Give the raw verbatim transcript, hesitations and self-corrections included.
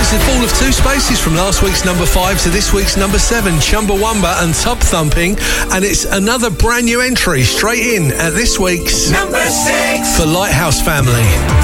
Massive fall of two spaces from last week's number five to this week's number seven, Chumbawamba and Tub Thumping, and it's another brand new entry straight in at this week's number six for Lighthouse Family.